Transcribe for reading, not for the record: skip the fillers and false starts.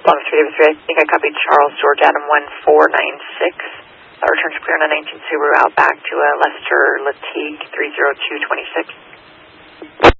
Long 333, I think I copied Charles George Adam 1496. Returns clear on a 19 Subaru out back to Lester Latigue 30226.